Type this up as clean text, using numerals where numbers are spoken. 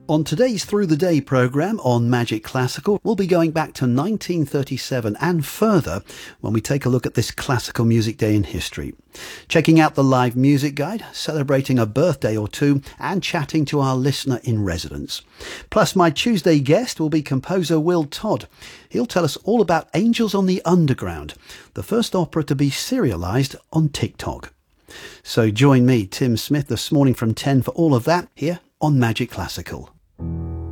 On today's Through the Day programme on Magic Classical, we'll be going back to 1937 and further when we take a look at this classical music day in history. Checking out the live music guide, celebrating a birthday or two, and chatting to our listener in residence. Plus, my Tuesday guest will be composer Will Todd. He'll tell us all about Angels on the Underground, the first opera to be serialised on TikTok. So join me, Tim Smith, this morning from 10 for all of that here on Magic Classical.